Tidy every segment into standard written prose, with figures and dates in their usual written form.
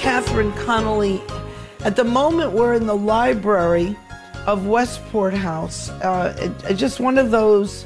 Catherine Connolly. At the moment, we're in the library of Westport House. Just one of those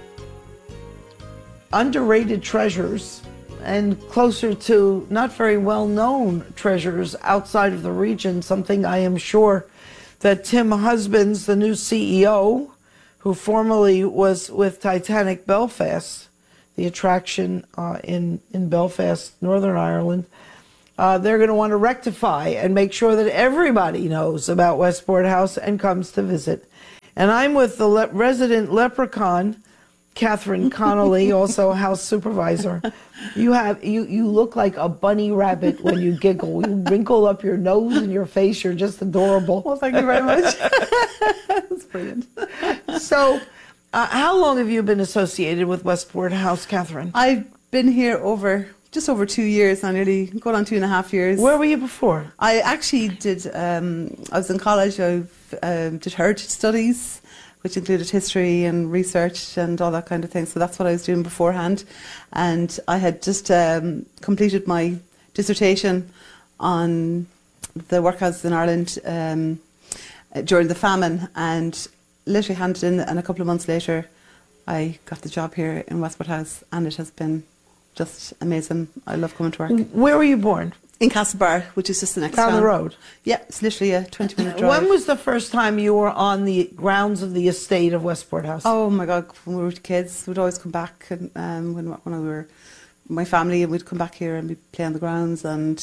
underrated treasures and closer to not very well-known treasures outside of the region, something I am sure that Tim Husbands, the new CEO, who formerly was with Titanic Belfast, the attraction in Belfast, Northern Ireland, they're going to want to rectify and make sure that everybody knows about Westport House and comes to visit. And I'm with the resident leprechaun, Catherine Connolly, also house supervisor. You look like a bunny rabbit when you giggle. You wrinkle up your nose and your face. You're just adorable. Well, thank you very much. That's brilliant. So, how long have you been associated with Westport House, Catherine? I've been here just over 2 years now, nearly going on 2.5 years. Where were you before? I actually did, I was in college, I did heritage studies, which included history and research and all that kind of thing. So that's what I was doing beforehand. And I had just completed my dissertation on the workhouses in Ireland during the famine, and literally handed in, and a couple of months later I got the job here in Westport House, and it has been just amazing. I love coming to work. Where were you born? In Castlebar, which is just the next down town. the road. Yeah, it's literally a 20-minute drive. When was the first time you were on the grounds of the estate of Westport House? Oh my God, when we were kids, we'd always come back, and when we were my family, and we'd come back here and we'd play on the grounds. And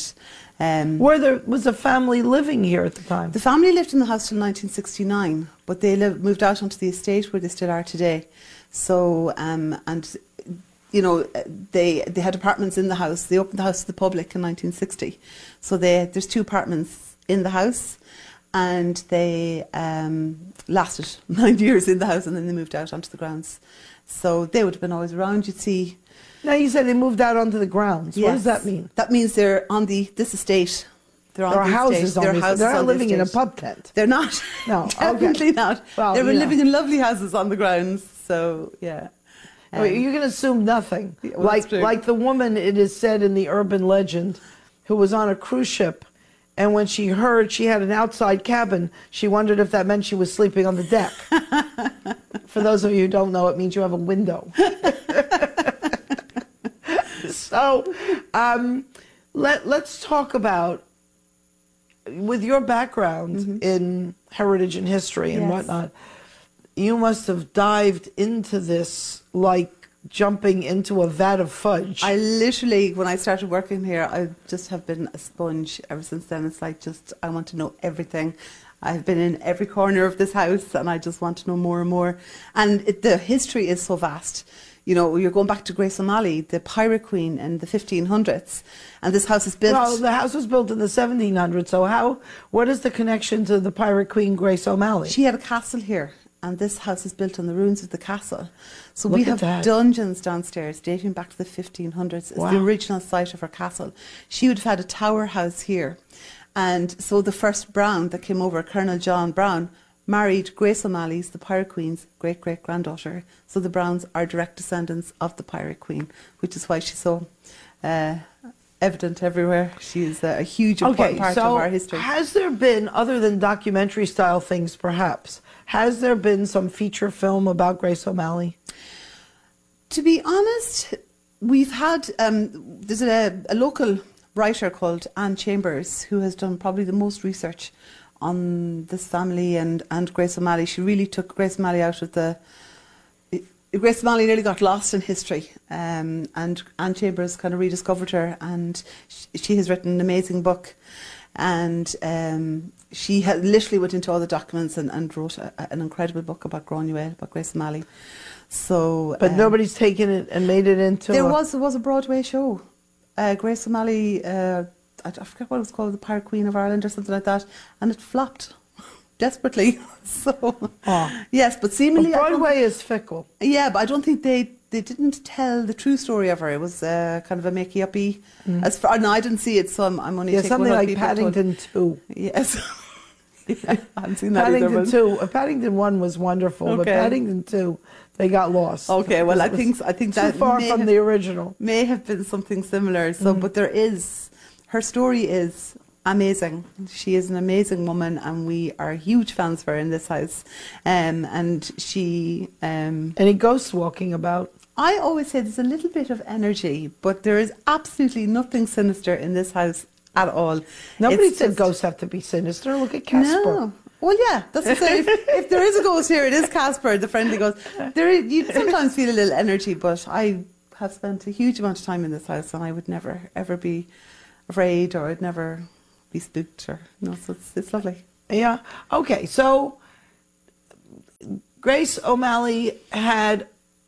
was the family living here at the time? The family lived in the house till 1969, but they moved out onto the estate where they still are today. So and you know, they had apartments in the house. They opened the house to the public in 1960. So there's 2 apartments in the house, and they lasted 9 years in the house, and then they moved out onto the grounds. So they would have been always around. You'd see. Now you said they moved out onto the grounds. Yes. What does that mean? That means they're on this estate. They're on the houses estate. on this. They're not living in a pub tent. They're not. No, definitely okay. not. Well, they were living in lovely houses on the grounds. So yeah. You can assume nothing. Well, like the woman, it is said in the urban legend, who was on a cruise ship, and when she heard she had an outside cabin, she wondered if that meant she was sleeping on the deck. For those of you who don't know, it means you have a window. So, let's talk about, with your background in heritage and history and whatnot, you must have dived into this like jumping into a vat of fudge. I literally, when I started working here, I just have been a sponge ever since then. It's like I want to know everything. I've been in every corner of this house, and I just want to know more and more. And the history is so vast. You know, you're going back to Grace O'Malley, the Pirate Queen in the 1500s, and this house is built... Well, the house was built in the 1700s, so what is the connection to the Pirate Queen Grace O'Malley? She had a castle here, and this house is built on the ruins of the castle. So Look we at have that. dungeons downstairs dating back to the 1500s. It's the original site of her castle. She would have had a tower house here. And so the first Brown that came over, Colonel John Brown, married Grace O'Malley's, the Pirate Queen's great-great-granddaughter. So the Browns are direct descendants of the Pirate Queen, which is why she's so evident everywhere. She's a huge important part of our history. Has there been, other than documentary-style things perhaps, has there been some feature film about Grace O'Malley? To be honest, we've had, there's a local writer called Anne Chambers who has done probably the most research on this family and Grace O'Malley. She really took Grace O'Malley out of Grace O'Malley nearly got lost in history, and Anne Chambers kind of rediscovered her, and she has written an amazing book, and she had literally went into all the documents and wrote an incredible book about Granuaile, about Grace O'Malley. So, but nobody's taken it and made it into. There was a Broadway show, Grace O'Malley. I forget what it was called, the Pirate Queen of Ireland or something like that, and it flopped desperately. So yes, but seemingly Broadway is fickle. Yeah, but I don't think they didn't tell the true story of her. It was kind of a makey-uppy. As far, no, I didn't see it, so I'm only taking something what like Paddington 2. Yes. Yeah, I haven't seen that Paddington either. 2. Paddington 1 was wonderful, but Paddington 2, they got lost. Okay, well, I think that too far from the original. May have been something similar. So, but there is, her story is Amazing. She is an amazing woman, and we are huge fans of her in this house. And she... Any ghosts walking about? I always say there's a little bit of energy, but there is absolutely nothing sinister in this house at all. Nobody It's said just- ghosts have to be sinister. Look at Casper. No. Well, yeah, that's to say, if there is a ghost here, it is Casper, the friendly ghost. You sometimes feel a little energy, but I have spent a huge amount of time in this house, and I would never, ever be afraid, or I'd never be spooked, or so it's lovely. Yeah. Okay. So Grace O'Malley had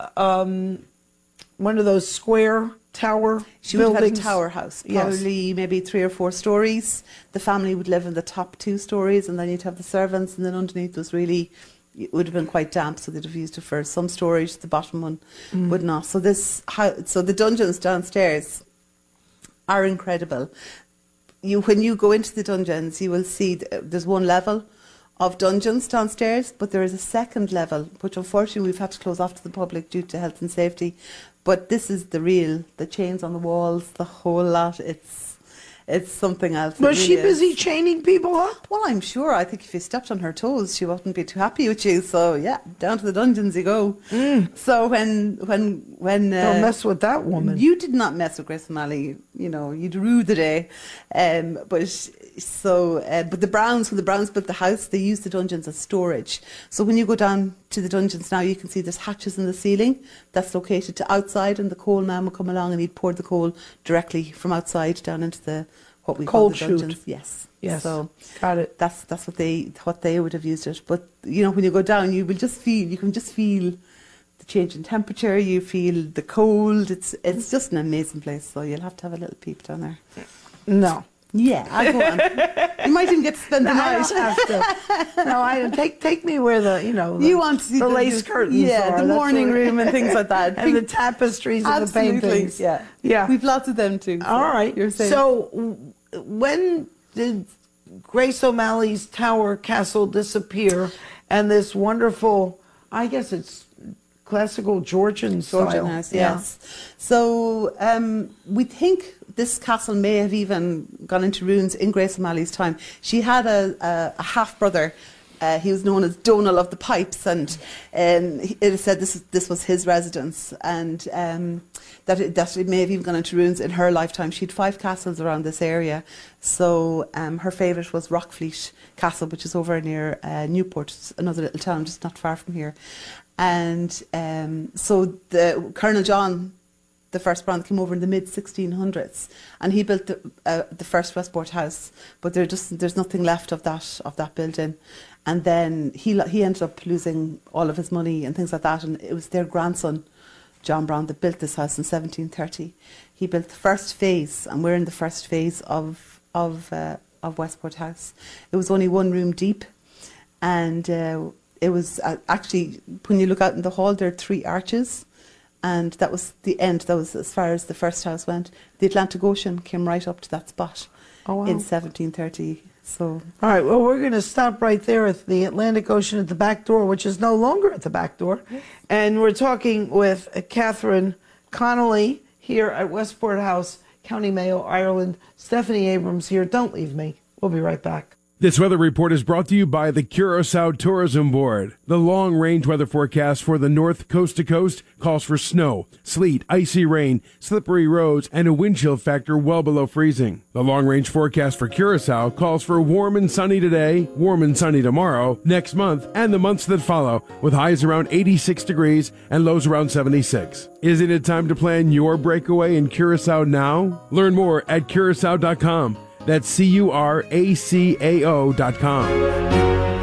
one of those square tower She would have had a buildings. tower house, Yes. probably maybe 3 or 4 stories. The family would live in the top 2 stories, and then you'd have the servants, and then underneath was really, it would have been quite damp, so they'd have used it for some storage. The bottom one would not. So so the dungeons downstairs are incredible. When you go into the dungeons, you will see there's one level of dungeons downstairs, but there is a second level, which unfortunately we've had to close off to the public due to health and safety. But this is the chains on the walls, the whole lot. It's something else. Was she It really is. busy chaining people up? Well, I'm sure. I think if you stepped on her toes, she wouldn't be too happy with you. So yeah, down to the dungeons you go. So when Don't mess with that woman. you did not mess with Grace O'Malley, you'd rue the day. But the Browns, when the Browns built the house, they used the dungeons as storage. So when you go down to the dungeons now, you can see there's hatches in the ceiling that's located to outside, and the coal man would come along and he'd pour the coal directly from outside down into what we call Coal the chute. dungeons. Yes. Yes. So Got it. that's what they would have used it. But when you go down, you can just feel the change in temperature. You feel the cold. It's just an amazing place. So you'll have to have a little peep down there. No. Yeah, I'll go on. You might even get to spend the I night. don't have to. No, I take me where the You want to see the lace curtains yeah, are. the That's morning what- room and things like that. and the tapestries and the Absolutely, paintings. yeah, Yeah. We've lots of them too. So All right. You're saying. So when did Grace O'Malley's tower castle disappear, and this wonderful, I guess it's classical Georgian style? Georgian house, yes. So we think this castle may have even gone into ruins in Grace O'Malley's time. She had a half-brother. He was known as Donal of the Pipes, and it is said this was his residence, and that it may have even gone into ruins in her lifetime. She had 5 castles around this area. So her favourite was Rockfleet Castle, which is over near Newport. It's another little town just not far from here. And so the Colonel John, the first Brand, came over in the mid-1600s, and he built the first Westport house. But there's nothing left of that building. And then he ended up losing all of his money and things like that. And it was their grandson, John Brown, that built this house in 1730. He built the first phase, and we're in the first phase of Westport House. It was only 1 room deep, and it was actually, when you look out in the hall, there are 3 arches, and that was the end. That was as far as the first house went. The Atlantic Ocean came right up to that spot in 1730. So, all right, well, we're going to stop right there at the Atlantic Ocean at the back door, which is no longer at the back door. And we're talking with Catherine Connolly here at Westport House, County Mayo, Ireland. Stephanie Abrams here. Don't leave me. We'll be right back. This weather report is brought to you by the Curacao Tourism Board. The long-range weather forecast for the north coast to coast calls for snow, sleet, icy rain, slippery roads, and a wind chill factor well below freezing. The long-range forecast for Curacao calls for warm and sunny today, warm and sunny tomorrow, next month, and the months that follow, with highs around 86 degrees and lows around 76. Isn't it time to plan your breakaway in Curacao now? Learn more at curacao.com. That's curacao.com.